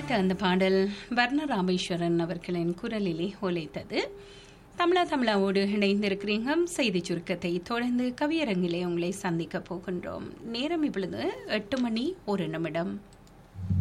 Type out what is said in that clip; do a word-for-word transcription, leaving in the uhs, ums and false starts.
ஒலித்த அந்த பாடல் வர்ண ராமேஸ்வரன் அவர்களின் குரலிலே ஒலித்தது. தமிழா தமிழாவோடு இணைந்திருக்கிறீங்க. செய்தி சுருக்கத்தை தொடர்ந்து கவியரங்கிலே உங்களை சந்திக்க போகின்றோம். நேரம் இப்பொழுது எட்டு மணி ஒரு நிமிடம்.